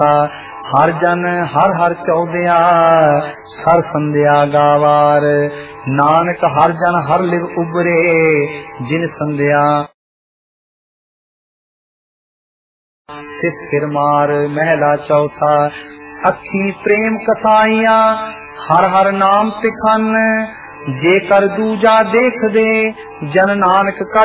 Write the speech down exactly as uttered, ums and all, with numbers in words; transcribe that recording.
ਹਰ ਜਨ ਹਰ ਹਰ ਚੌਦਿਆ ਹਰ ਸੰਧਿਆ ਗਾਵਾਰ। ਨਾਨਕ ਹਰ ਜਨ ਹਰ ਲਿਵ ਉਬਰੇ ਜਿਨ ਸੰਧਿਆ ਸਿਰ ਸਿਰ ਮਾਰ। ਮਹਿਲਾ ਚੌਥਾ। ਅੱਖੀ ਪ੍ਰੇਮ ਕਥਾਈਆਂ ਹਰ ਹਰ ਨਾਮ ਤਿਖਨ। ਜੇ ਕਰ ਦੂਜਾ ਦੇਖਦੇ ਜਨ ਨਾਨਕ